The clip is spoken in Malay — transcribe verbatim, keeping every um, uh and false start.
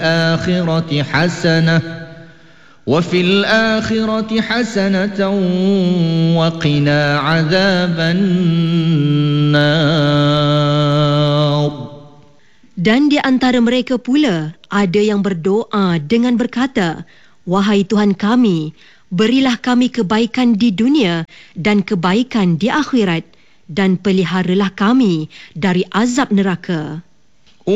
الآخرة حسنة وفي الآخرة حسنة وقنا عذاب النار. Dan di antara mereka pula ada yang berdoa dengan berkata, "Wahai Tuhan kami, berilah kami kebaikan di dunia dan kebaikan di akhirat, dan peliharalah kami dari azab neraka."